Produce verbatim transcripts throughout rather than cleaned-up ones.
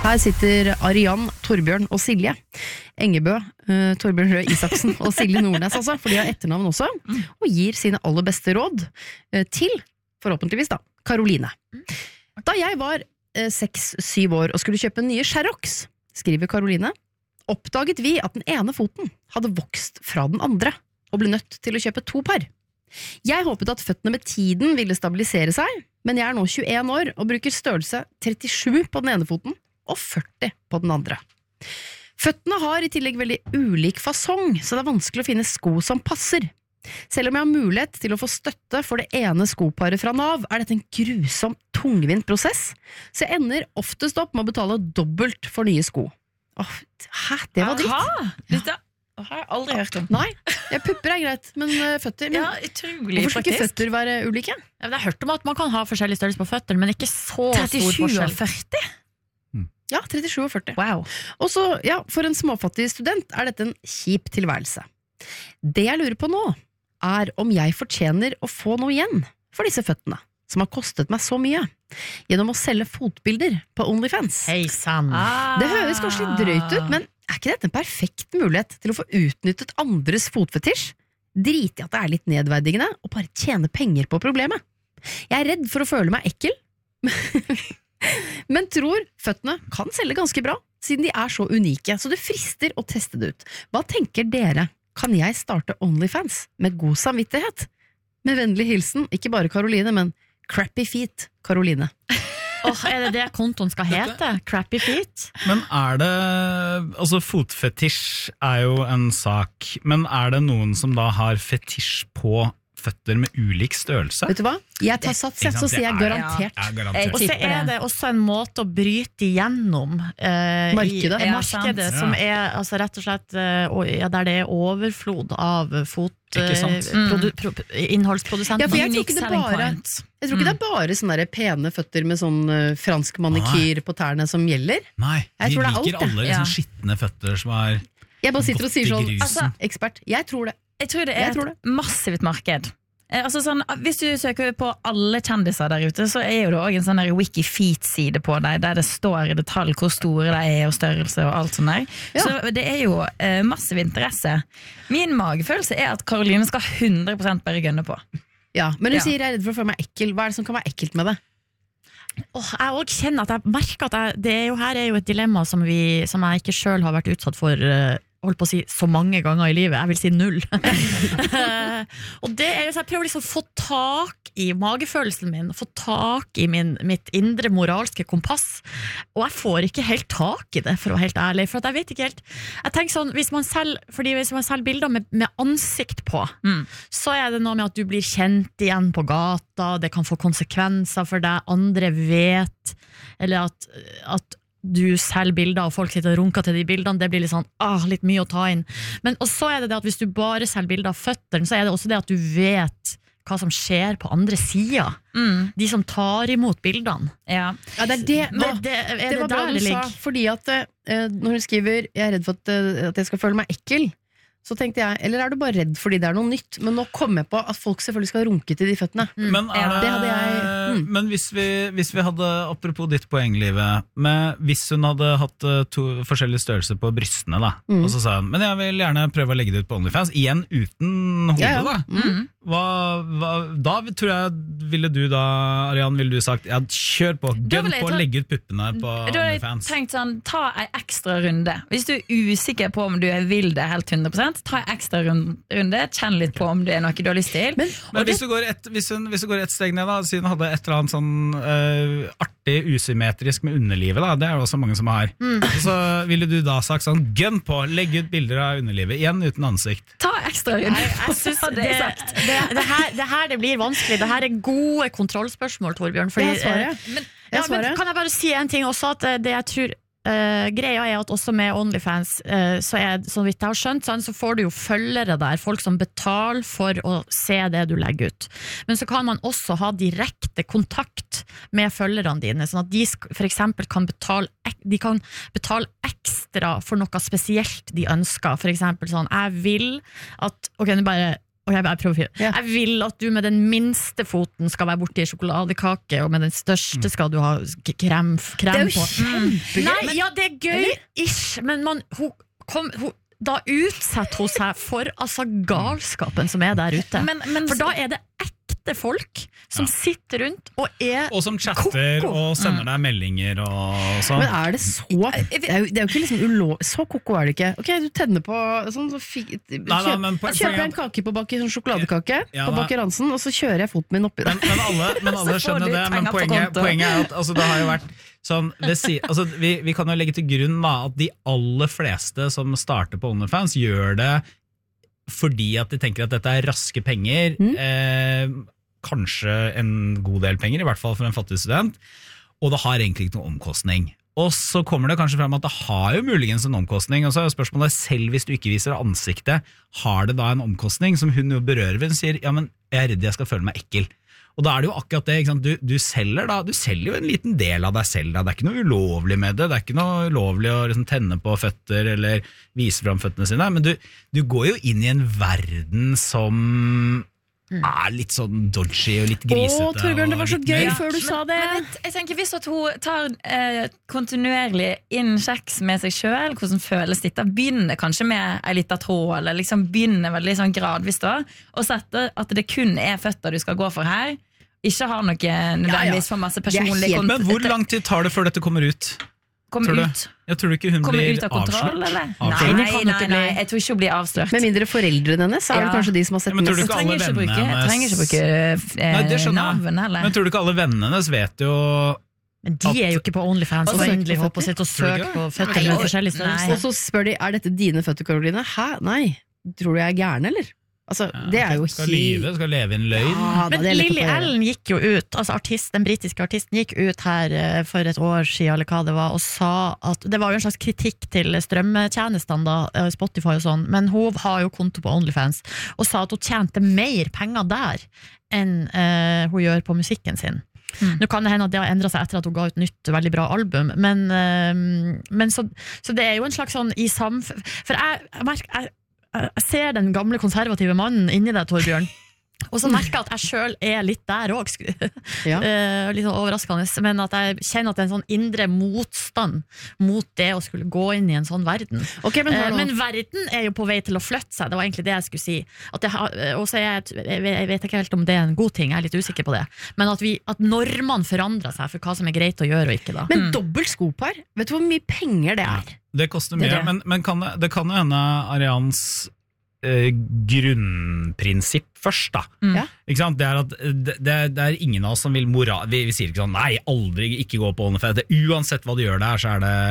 Her sitter Arian, Torbjørn og Silje Engebø, uh, Torbjørn Røe Isaksen og Silje Nordnes altså, for de har etternavn også, og gir sine aller beste råd uh, til, forhåpentligvis da, Karoline. Da jeg var seks syv uh, år og skulle kjøpe nye Sherrox, skriver Karoline, oppdaget vi at den ene foten hadde vokst fra den andre, og ble nødt til å kjøpe to par. Jeg håpet at føttene med tiden ville stabilisere seg, men jeg er nå tjueen år og bruker størrelse trettisju på den ene foten og førti på den andre. Føttene har i tillegg veldig ulik fasong, så det er vanskelig å finne sko som passer. Selv om jeg har mulighet til å få støtte for det ene skoparet fra Nav, er dette en grusom, tungvint prosess, så jeg ender oftest opp med å betale dobbelt for nye sko. Åh, hæ, det var dritt. Aha, dette har jeg aldri hørt om. Nei, jeg pupper er greit, men uh, føtter men ja, utrolig, hvorfor skal ikke føtter være ulike? Ja, jeg har hørt om at man kan ha forskjellig størrelse på føtter, men ikke så stor forskjell. trettisju og førti? Ja, trettisju og førti. Wow. Og så, ja, for en småfattig student er dette en kjip tilværelse. Det jeg lurer på nå, er om jeg fortjener å få noe igjen for disse føttene, som har kostet meg så mye, gjennom å selge fotbilder på OnlyFans. Hei, sann. Ah. Det høres kanskje litt drøyt ut, men er ikke dette en perfekt mulighet til å få utnyttet andres fotfetisj? Drit i at det er litt nedverdigende, og bare tjene penger på problemet. Jeg er redd for å føle meg ekkel, men tror føttene kan selge ganske bra, siden de er så unike, så det frister å teste det ut. Hva tenker dere? Kan jeg starte OnlyFans med god samvittighet? Med vennlig hilsen, ikke bare Karoline, men Crappy Feet Karoline. Oh, er det det kontoen skal hete? Crappy Feet? Men er det, altså fotfetisj er jo en sak, men er det noen som da har fetisj på føtter med ulik størrelse? Vet du hva? Jeg tar sats, så sier jeg garantert. Ja, garantert. Og så er det også en måte å bryte igjennom eh, Markedet. i Ja, markedet, sant. som er altså, rett og slett eh, og, ja, der det er overflod av fot Ikke sant? eh, produ, pro, innholdsprodusenter. Ja, for jeg tror Unique ikke det selling bare, point. jeg tror ikke det er bare sånne der pene føtter med sånn uh, fransk manikyr på tærne som gjelder. Nei, Jeg de tror det er alt, liker alle ja. liksom skitne føtter som er Jeg bare sitter og sier Godt i sånn, grusen. altså, ekspert, jeg tror det. Jeg tror det Jeg er tror et massivt marked. Eh, Altså sånn, hvis du søker på alle kjendiser der ute, så er jo det også en sånn der Wikifeet-side på deg, der det står i detalj hvor store de er og størrelse og alt sånt der. Ja. Så det er jo eh, massiv interesse. Min magefølelse er at Karoline skal hundre prosent bare gønne på. Ja, men du Ja. sier jeg er redd for å føle meg ekkel. Hva er det som kan være ekkelt med det? Åh, jeg også kjenner at jeg merker at jeg, det er jo, her er jo et dilemma som, vi, som jeg ikke selv har vært utsatt for eh, holdt på å si så mange ganger i livet. Jeg vil si null. Og det er jo så jeg prøver liksom å få tak i magefølelsen min, få tak i min, mitt indre moralske kompass, og jeg får ikke helt tak i det, for å være helt ærlig, for at jeg vet ikke helt jeg tenker sånn, hvis man selv, fordi hvis man selv bilder med, med ansikt på, Mm. så er det noe med at du blir kjent igjen på gata, det kan få konsekvenser for deg, andre vet, eller at, at du selv bilder og folk sitter og runker til de bildene, det blir litt sånn, ah, litt mye å ta inn. Men og så er det det at hvis du bare selv bilder av føttene, så er det også det at du vet hva som skjer på andre siden. Mm. De som tar imot bildene. Ja. Ja, det er det. Men Nå, det, er det det, var bra der du det sa, ligger? fordi at eh, når hun skriver, jeg er redd for at, eh, at jeg skal føle meg ekkel, så tenkte jeg, eller er du bare redd fordi det er noe nytt? Men nå kom jeg på at folk selvfølgelig skal runke til de føttene. Men, er Ja, det, det hadde jeg- mm. men hvis, vi, hvis vi hadde, apropos ditt poenglivet, med, hvis hun hadde hatt eh, to forskjellige størrelser på brystene, da, Mm. og så sa hun, men jeg vil gjerne prøve å legge det ut på OnlyFans, igjen uten hodet, Ja, ja. da. Mm. Hva, hva, da tror jeg, ville du da, Arian, ville du sagt, ja, kjør på, Da gønn ville jeg på å ta- legge ut puppene på Da har jeg OnlyFans. tenkt sånn, ta en ekstra runde. Hvis du er usikker på om du vil det helt hundre prosent, ta en ekstra run- runde, kjenn litt på om det er noe du har lyst til. Men, Men hvis du, går et, hvis, hun, hvis du går et steg ned, da, siden hun hadde et eller annet sånn øh, artig, usymmetrisk med underlivet, da, det er det også mange som har. Så ville du da sagt sånn, gønn på, legg ut bilder av underlivet, igjen uten ansikt. Ta ekstra runde. Jeg synes hadde det, jeg sagt. det, det, her, det her det blir vanskelig. Det her er gode kontrollspørsmål, Torbjørn. Fordi, Jeg svarer. eh, men, Jeg ja, men svarer. kan jeg bare si en ting også, at eh, det jeg tror eh, greia er at også med OnlyFans, eh, så, er, så vidt jeg har skjønt, sånn, så får du jo følgere der, folk som betaler for å se det du legger ut. Men så kan man også ha direkte kontakt med følgerne dine, sånn at de sk- for eksempel kan betale, ek- de kan betale ekstra for noe spesielt de ønsker. For eksempel sånn, jeg vil at, ok, nå bare Og jeg, jeg, prøver, Ja. jeg vil at du med den minste foten skal være borti sjokoladekake, og med den største skal du ha k- krem, krem Det er jo på. kjempegøy. Nei, ja, det er gøy, ish, men man, hun, kom, hun, da utsetter hun seg for altså, galskapen som er der ute. Men, men, For da er det ekte folk som Ja. sitter rundt og er Og som chatter Koko. og sender deg meldinger og sånn. Men er det så Det er jo, det er jo ikke liksom ulov... Så koko er det ikke. Ok, du tenner på sånn, så fi, Nei, nei, men po- kjøper jeg en poenget- kake på bakke, sånn sjokoladekake, Ja, på nei. bakke Ransen, og så kjører jeg foten min oppi der. Men, men alle, men alle Så får skjønner du det, men penger på poenget, konto. poenget er at altså, det har jo vært sånn det si, altså, vi, vi kan jo legge til grunn da, at de aller fleste som starter på OnlyFans, gjør det fordi at de tenker at dette er raske penger, Mm. eh, kanskje en god del penger, i hvert fall for en fattig student, og det har egentlig ikke noen omkostning. Og så kommer det kanskje frem at det har jo muligens en omkostning, og så er spørsmålet selv hvis du ikke viser ansiktet, har det da en omkostning som hun jo berører ved, hun sier, ja, men jeg er redd jeg skal føle meg ekkel. Og da er det jo akkurat det, ikke sant? Du, du, selger da, du selger jo en liten del av deg selv da. Det er ikke noe ulovlig med det, det er ikke noe ulovlig å liksom tenne på føtter eller vise fram føttene sine, men du, du går jo inn i en verden som er litt sånn dodgy og litt grisete. Å, Torbjørn, det var og så litt gøy mer- før du sa det. Men jeg, jeg tenker Hvis at hun tar eh, kontinuerlig inn kjeks med seg selv, hvordan føles dette? Begynner kanskje med en liten tråd, eller liksom begynner veldig sånn gradvis da, og setter at det kun er føtter du skal gå for her. Ikke har noe nødvendigvis for masse Det er personlig helt- kont- Men hvor lang tid tar det før dette kommer ut? Kommer tror du? ut, Jeg tror ikke hun kommer blir ut av kontroll, avslørt. eller? Avslørt. Nei, Det kan nei, ikke nei, bli- jeg tror ikke hun blir avslørt. Med mindre foreldrene hennes er Ja. vel kanskje de som har sett Ja, men tror du mest. ikke trenger alle ikke bruke, vennene trenger ikke bruke eh, Nei, det skjønner jeg. navn heller. Men tror du ikke alle vennene hennes vet jo Men de er jo ikke på OnlyFans og Også- endelig får på sitt og Tror du søke ikke? på føtter Nei, med og- forskjellige nei. størrelser. Og så spør de, er dette dine føtter, Karoline? Hæ? Nei. Tror du jeg er gæren, eller? Altså, det er jo Skal lyve, skal leve i en løgn. Ja, da, Men det er lett å Lily få gjøre. Allen gikk jo ut, altså artist, den britiske artisten gikk ut her eh, for et år siden, eller hva det var, og sa at det var jo en slags kritikk til strømmetjenestene da, eh, Spotify og sånn, men hun har jo konto på OnlyFans, og sa at hun tjente mer penger der enn eh, hun gjør på musikken sin. Mm. Nå kan det hende at det har endret seg etter at hun ga ut nytt, veldig bra album, men, eh, men så, så det er jo en slags sånn i samf... For jeg, jeg merker, jeg, jeg ser den gamle konservative mannen inni deg, Torbjørn. Og så merker jeg at jeg selv er litt der også. Ja. Eh, litt sånn overraskende, men at jeg kjenner at det er en sånn indre motstand mot det å skulle gå inn i en sånn verden. Ok, men Eh, hør nå. men verden er jo på vei til å flytte seg, det var egentlig det jeg skulle si. At det har, og så er jeg, jeg vet- jeg vet ikke helt om det er en god ting, jeg er litt usikker på det. Men at, vi, at normene forandrer seg for hva som er greit å gjøre og ikke da. Men dobbelt skop her, vet du hvor mye penger det er? Det koster Det mye, er det. men, men kan det, det kan jo hende Arians eh, grunnprinsipp først, da. Mm. Ja. Ikke sant? Det er at det, det, er, det er ingen av oss som vil moral... Vi, vi sier ikke sånn nei, aldri ikke gå på OnlyFans. Uansett hva du gjør der, så er det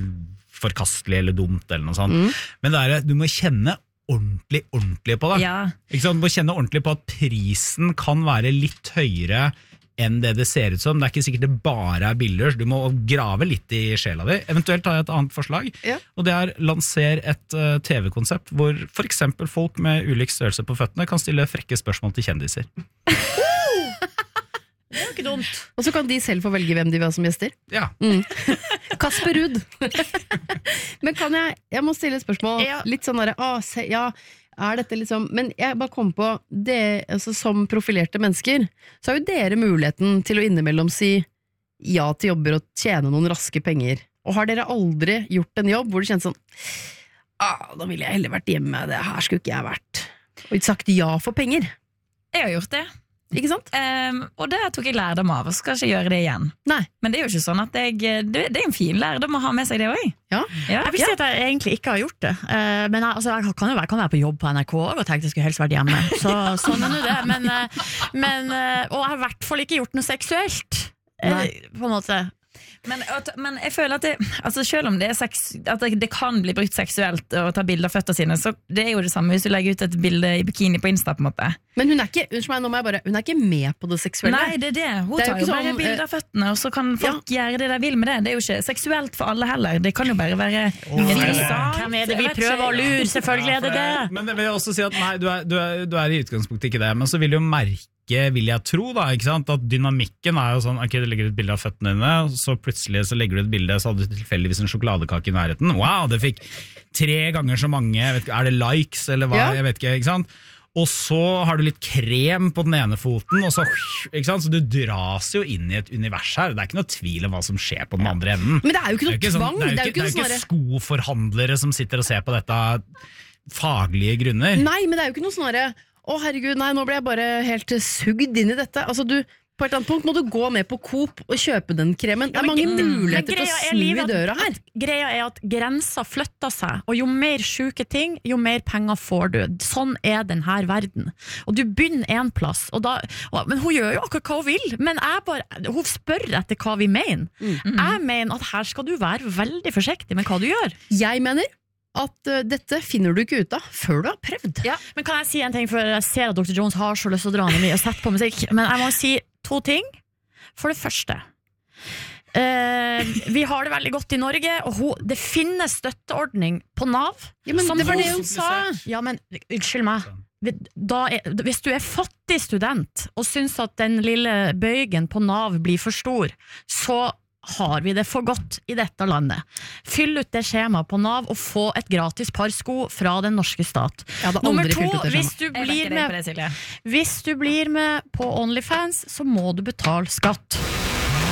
forkastelig eller dumt eller noe sånt. Mm. Men det er, du må kjenne ordentlig, ordentlig på det. Ja. Ikke sant? Du må kjenne ordentlig på at prisen kan være litt høyere enn det det ser ut som. Det er ikke sikkert det bare er bilder, så du må grave litt i sjela di. Eventuelt har jeg et annet forslag, Ja. og det er lanser et uh, T V-konsept hvor for eksempel folk med ulik størrelse på føttene kan stille frekke spørsmål til kjendiser. Det er jo ikke dumt. Og så kan de selv få velge hvem de vil ha som gjester. Ja. Mm. Kasper Ruud. Men kan jeg Jeg må stille et spørsmål. Ja. Litt sånn derre ah, se, Ja, er dette liksom Men jeg bare kom på det, altså, som profilerte mennesker, så har jo dere muligheten til å innimellom si ja til jobber og tjene noen raske penger. Og har dere aldri gjort en jobb hvor du kjente sånn ah, da ville jeg heller vært hjemme, det her skulle ikke jeg vært. Og sagt ja for penger. Jeg har gjort det. Ikke sant? Um, og det tok jeg lærdom av, og skal ikke gjøre det igjen. Nei. Men det er jo ikke sånn at jeg, det, det er en fin lærdom å ha med seg det også. Ja. Ja. Jeg vil si at jeg egentlig ikke har gjort det. Eh, men jeg, altså, jeg kan jo være, kan være på jobb på N R K og tenkte jeg skulle helst vært hjemme. Så, sånn er nå det. Men, eh, men, eh, og jeg har i hvert fall ikke gjort noe seksuelt. Eh, Nei. på en måte. Men, at- men jeg føler at det, altså selv om det, er sex, at det, det kan bli brukt seksuelt å ta bilder av føttene sine, så det er jo det samme hvis du legger ut et bilde i bikini på Insta på en måte. Men hun er ikke, unnskyld meg, nå må jeg bare, hun er ikke med på det seksuelle. Nei, det er det. Hun Det er jo tar jo ikke bare sånn, bilder av føttene, og så kan folk gjøre det de vil med det. Det er jo ikke seksuelt for alle heller. Det kan jo bare være interessant. Hvem er det vi Jeg vet prøver å ikke. lure? Selvfølgelig er det det. Men det vil jeg også si at nei, du er, du, er, du er i utgangspunktet ikke det, men så vil du jo merke, vil jeg tro da, ikke sant, at dynamikken er jo sånn, ok, du legger ut bilde av føttene dine, så plutselig så legger du et bilde, så hadde du tilfeldigvis en sjokoladekake i nærheten. Wow, det fikk tre ganger så mange, jeg vet ikke, er det likes eller hva, Ja. jeg vet ikke, ikke sant? og så har du litt krem på den ene foten, og så, ikke sant? Så du dras jo inn i et univers her. Det er ikke noe tvil om hva som skjer på den andre enden. Men det er jo ikke noe det er tvang. Sånn, det er jo ikke, det er jo ikke skoforhandlere som sitter og ser på dette faglige grunner. Nei, men det er jo ikke noe sånn herre å herregud, nei, nå ble jeg bare helt sugd inn i dette. Altså du På et eller annet punkt må du gå med på Coop og kjøpe den kremen. Det er mange muligheter til å snu i døra her. At, greia er at grensa flytter seg, og jo mer syke ting, jo mer penger får du. Sånn er den her verden. Og du begynner en plass, og da, og, men hun gjør jo akkurat hva hun vil, men jeg bare, hun spør etter hva vi mener. Mm. Jeg mener at her skal du være veldig forsiktig med hva du gjør. Jeg mener at uh, dette finner du ikke ut av før du har prøvd. Ja, men kan jeg si en ting, for jeg ser at doktor Jones har så lyst til å dra ned mye og sette på musikk, men jeg må si to ting. For det første, uh, vi har det veldig godt i Norge, og hun, det finnes støtteordning på Nav. Ja, men det var hun, det hun sa. Ja, men unnskyld meg. Da er, hvis du er fattig student og syns at den lille bøygen på Nav blir for stor, så har vi det for godt i dette landet. Fyll ut det skjemaet på Nav og få et gratis par sko fra den norske stat. Nummer to, hvis du, blir med, det, hvis du blir med på OnlyFans, så må du betale skatt.